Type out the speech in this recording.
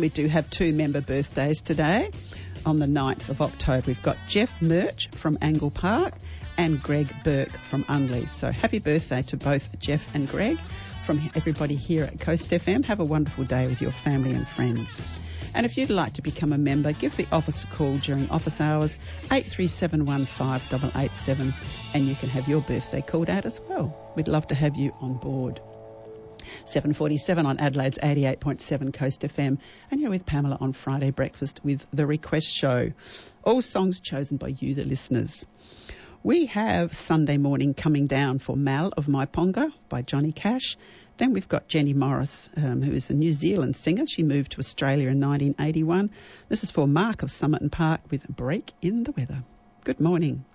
we do have 2 member birthdays today. On the 9th of October, we've got Jeff Murch from Angle Park and Greg Burke from Unley. So happy birthday to both Jeff and Greg from everybody here at Coast FM. Have a wonderful day with your family and friends. And if you'd like to become a member, give the office a call during office hours, 83715887, and you can have your birthday called out as well. We'd love to have you on board. 7:47 on Adelaide's 88.7 Coast FM, and you're with Pamela on Friday Breakfast with The Request Show. All songs chosen by you, the listeners. We have Sunday Morning Coming Down for Mal of Maiponga by Johnny Cash. Then we've got Jenny Morris, who is a New Zealand singer. She moved to Australia in 1981. This is for Mark of Somerton Park with Break in the Weather. Good morning.